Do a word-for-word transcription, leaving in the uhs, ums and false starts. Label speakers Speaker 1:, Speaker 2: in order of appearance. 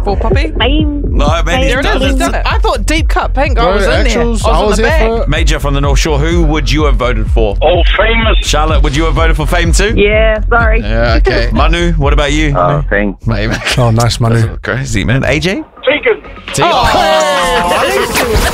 Speaker 1: for, puppy?
Speaker 2: Fame.
Speaker 3: No, maybe
Speaker 1: There
Speaker 3: it
Speaker 1: it is. It's
Speaker 3: doesn't.
Speaker 1: done it. I thought deep cut pink. I
Speaker 4: Bro,
Speaker 1: was in there.
Speaker 4: actuals,
Speaker 1: I was, in the
Speaker 4: here
Speaker 1: bag.
Speaker 4: for.
Speaker 3: Major from the North Shore, who would you have voted for?
Speaker 5: All famous.
Speaker 3: Charlotte, would you have voted for Fame too?
Speaker 2: Yeah, sorry.
Speaker 4: Yeah, okay.
Speaker 3: Manu, what about you?
Speaker 5: Uh, Fame.
Speaker 4: Oh, nice, Manu.
Speaker 3: Crazy, man. A J?
Speaker 5: Tegan.
Speaker 3: T- oh.